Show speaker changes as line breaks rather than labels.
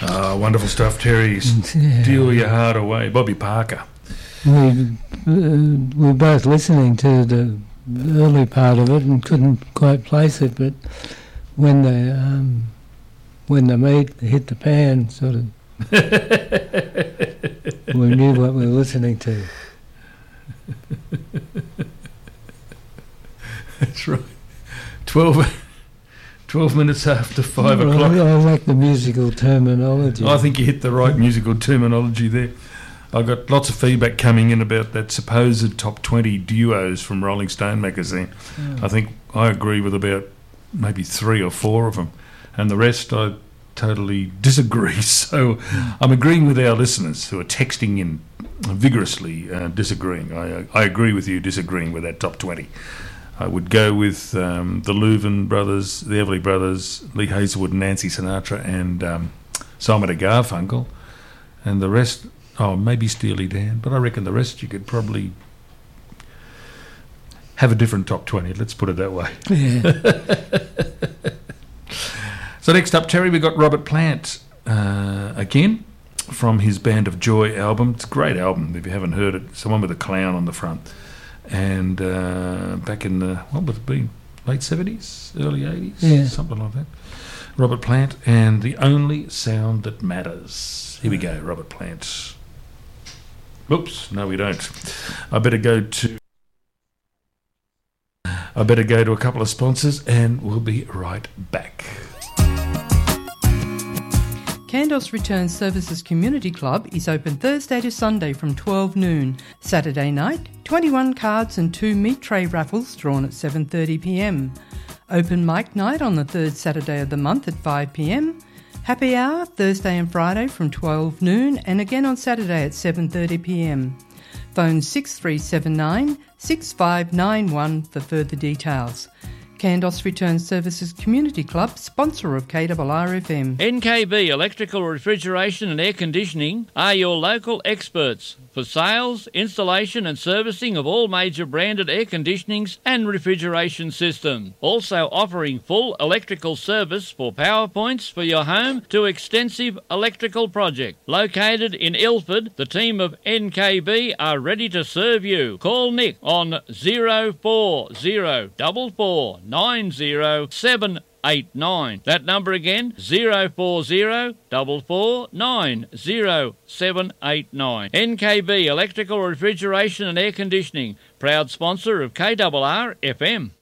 Wonderful stuff, Terry. Steal Your Heart Away. Bobby Parker.
We were both listening to the early part of it and couldn't quite place it, but when the meat hit the pan, sort of, we knew what we were listening to.
That's right. 12 minutes after 5 o'clock.
I like the musical terminology.
I think you hit the right musical terminology there. I got lots of feedback coming in about that supposed top 20 duos from Rolling Stone magazine. I think I agree with about maybe 3 or 4 of them, and the rest I totally disagree. So I'm agreeing with our listeners who are texting in vigorously disagreeing. I agree with you disagreeing with that top 20. I would go with the Louvin brothers, the Everly brothers, Lee Hazelwood, Nancy Sinatra, and Simon and Garfunkel, and the rest. Oh, maybe Steely Dan, but I reckon the rest you could probably have a different top 20. Let's put it that way.
Yeah.
So next up, Terry, we got Robert Plant again from his Band of Joy album. It's a great album if you haven't heard it. It's the one with a clown on the front. And back in the, what would it be, late 70s, early 80s, something like that. Robert Plant and The Only Sound That Matters. Here we go, Robert Plant. Oops, no we don't. I better go to a couple of sponsors and we'll be right back.
Kandos Return Services Community Club is open Thursday to Sunday from 12 noon. Saturday night, 21 cards and 2 meat tray raffles drawn at 7:30pm. Open mic night on the third Saturday of the month at 5pm. Happy hour Thursday and Friday from 12 noon and again on Saturday at 7:30pm. Phone 6379 6591 for further details. Kandos Return Services Community Club, sponsor of KRRFM.
NKB Electrical Refrigeration and Air Conditioning are your local experts for sales, installation and servicing of all major branded air conditionings and refrigeration systems. Also offering full electrical service for power points for your home to extensive electrical project. Located in Ilford, the team of NKB are ready to serve you. Call Nick on 0404490789. That number again, 0404490789. NKB Electrical Refrigeration and Air Conditioning, proud sponsor of KRRFM.